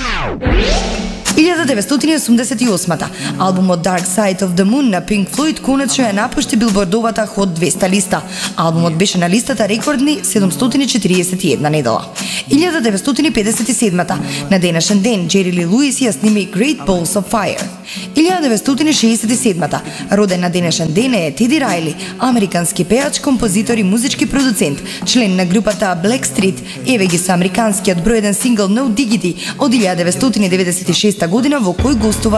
1988-та, албумот Dark Side of the Moon на Pink Floyd конечно ја напушти билбордовата Hot 200 листа. Албумот беше на листата рекордни 741 недела. 1957-та, на денешен ден, Джери Ли Луис ја сними Great Balls of Fire. 1967-та, роден на денешен ден е Теди Рајли, американски пеач, композитор и музички продуцент, член на групата Blackstreet. Еве ги со американскиот број 1 сингл No Diggity од 1996 година во кој гостува